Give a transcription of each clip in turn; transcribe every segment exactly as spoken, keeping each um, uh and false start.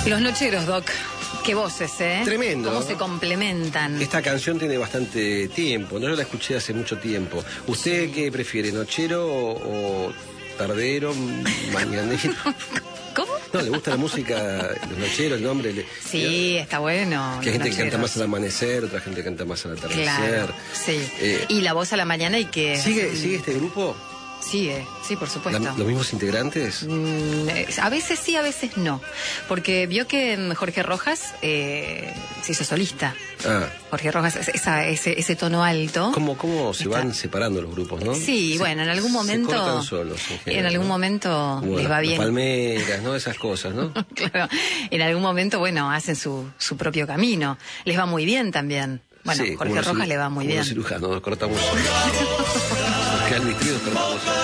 Los Nocheros, Doc. Qué voces, ¿eh? Tremendo. Cómo se complementan. Esta canción tiene bastante tiempo, ¿no? Yo la escuché hace mucho tiempo. ¿Usted Sí. qué prefiere, nochero o, o tardero, mañanero? ¿Cómo? No, ¿le gusta la música, los nocheros, el nombre? Le... Sí, está bueno. Que hay gente que canta Nocheros. más al amanecer, otra gente que canta más al atardecer. Claro, sí. Eh, y la voz a la mañana y que... ¿Sigue, ¿Sigue este grupo? Sigue, sí, por supuesto. La- ¿Los mismos integrantes? Mm, eh, a veces sí, a veces no. Porque vio que mm, Jorge Rojas eh, se hizo solista. Ah, Jorge Rojas, es- esa, ese, ese tono alto. ¿cómo, cómo se Está. van separando los grupos, no? Sí, Se- bueno, en algún momento... Se cortan solos, en general, en algún ¿no? momento Como les las- va las bien. palmeras, ¿no? Esas cosas, ¿no? Claro, en algún momento, bueno, hacen su, su propio camino. Les va muy bien también. Bueno, Sí, Jorge como los Rojas ciru- le va muy como bien. los cirujanos, nos cortamos solos. Nos quedan nitridos, cortamos solos.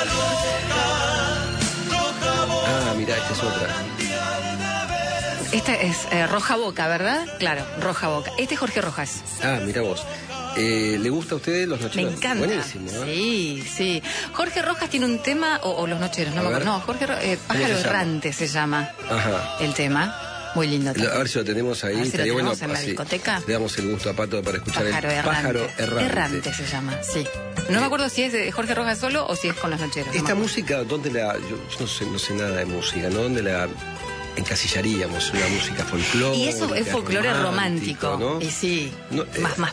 Ah, mirá, esta es otra. Esta es eh, Roja Boca, ¿verdad? Claro, Roja Boca. Este es Jorge Rojas. Ah, mirá vos. Eh, ¿Le gusta a ustedes los Me nocheros? encanta. Buenísimo, ¿eh? Sí, sí. Jorge Rojas tiene un tema, o, o Los Nocheros, no A me acuerdo. ver. No, Jorge Ro- eh, ¿Cómo Pájaro se llama? Errante se llama Ajá. el tema. Muy lindo Lo- también. A ver si lo tenemos ahí. A ver si lo Estaría bueno tenemos en la así discoteca. le damos el gusto a Pato para escuchar Pájaro el Errante. pájaro errante. Errante se llama, sí. No me acuerdo si es de Jorge Rojas solo o si es con Los Nocheros. no me Esta acuerdo. música, ¿dónde la...? Yo, yo no, sé, no sé nada de música, ¿no? ¿Dónde la encasillaríamos? Una música folclórica. Y eso es folclore romántico. ¿no? Y sí, No, eh, más, más